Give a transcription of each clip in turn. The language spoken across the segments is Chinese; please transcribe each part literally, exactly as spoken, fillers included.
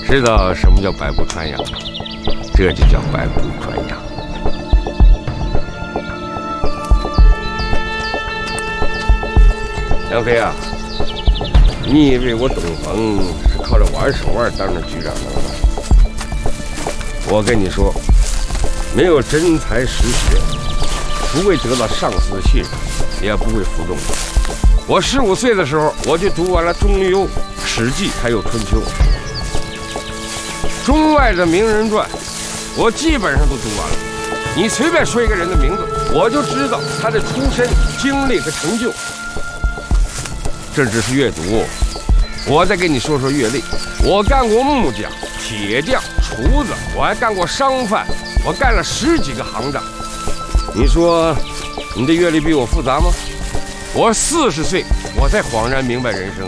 知道什么叫百步穿杨吗？这就叫百步穿杨。杨飞啊，你以为我东方是靠着玩手腕当上局长的吗？我跟你说，没有真才实学，不会得到上司的信任，也不会服众。我十五岁的时候，我就读完了《中庸》《史记》还有《春秋》。中外的名人传，我基本上都读完了。你随便说一个人的名字，我就知道他的出身、经历和成就。这只是阅读，我再跟你说说阅历。我干过木匠、铁匠、厨子，我还干过商贩，我干了十几个行当。你说，你的阅历比我复杂吗？我四十岁，我才恍然明白人生。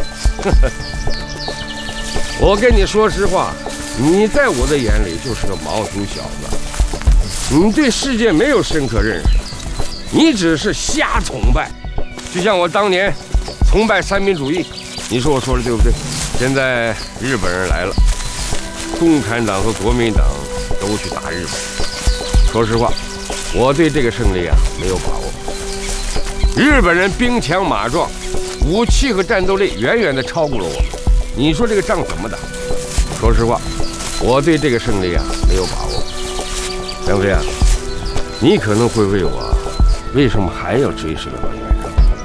我跟你说实话，你在我的眼里就是个毛头小子，你对世界没有深刻认识，你只是瞎崇拜。就像我当年崇拜三民主义，你说我说的对不对？现在日本人来了，共产党和国民党都去打日本。说实话，我对这个胜利啊没有把握。日本人兵强马壮，武器和战斗力远远地超过了我们。你说这个仗怎么打？说实话，我对这个胜利啊没有把握。杨飞啊，你可能会问我，为什么还要追随了王元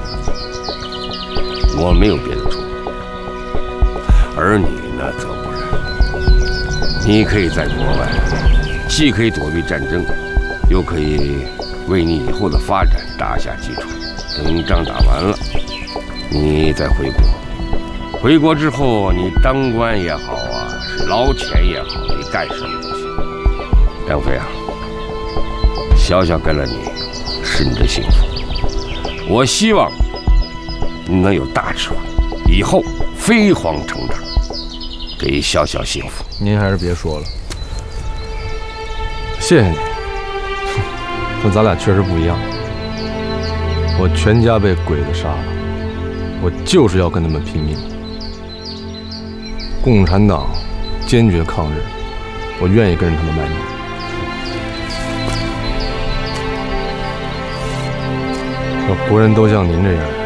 璋？我没有别的主意，而你呢则不然。你可以在国外，既可以躲避战争，又可以为你以后的发展打下基础。等仗打完了，你再回国。回国之后，你当官也好啊，是捞钱也好，你干什么都行。杨飞啊，小小跟了你，是你的幸福。我希望你能有大智慧，以后飞黄腾达，给小小幸福。 您还是别说了，谢谢你。但咱俩确实不一样。我全家被鬼子杀了，我就是要跟他们拼命。共产党坚决抗日，我愿意跟着他们卖命。要国人都像您这样，